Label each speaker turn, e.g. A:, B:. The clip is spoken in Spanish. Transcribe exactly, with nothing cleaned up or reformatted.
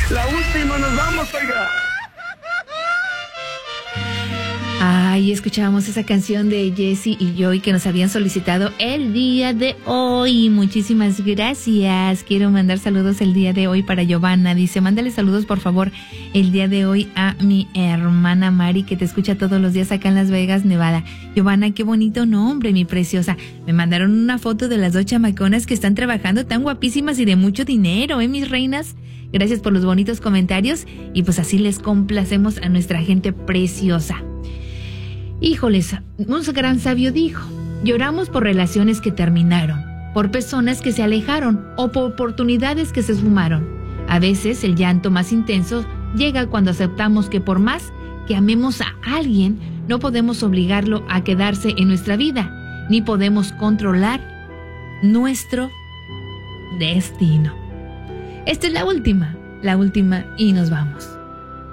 A: La última, nos vamos, oiga.
B: Ay, escuchábamos esa canción de Jessie y Joy que nos habían solicitado el día de hoy. Muchísimas gracias. Quiero mandar saludos el día de hoy para Giovanna. Dice, mándale saludos por favor el día de hoy a mi hermana Mari, que te escucha todos los días acá en Las Vegas, Nevada. Giovanna, qué bonito nombre, mi preciosa. Me mandaron una foto de las dos chamaconas que están trabajando tan guapísimas y de mucho dinero, ¿eh, mis reinas? Gracias por los bonitos comentarios y pues así les complacemos a nuestra gente preciosa. Híjoles, un gran sabio dijo, lloramos por relaciones que terminaron, por personas que se alejaron o por oportunidades que se esfumaron. A veces el llanto más intenso llega cuando aceptamos que por más que amemos a alguien, no podemos obligarlo a quedarse en nuestra vida, ni podemos controlar nuestro destino. Esta es la última, la última y nos vamos.